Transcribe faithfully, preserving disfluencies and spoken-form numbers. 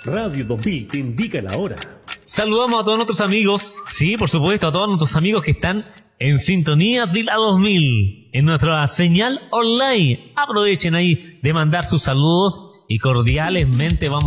Radio dos mil te indica la hora. Saludamos a todos nuestros amigos, sí, por supuesto, a todos nuestros amigos que están en sintonía de la dos mil, en nuestra señal online. Aprovechen ahí de mandar sus saludos y cordialmente vamos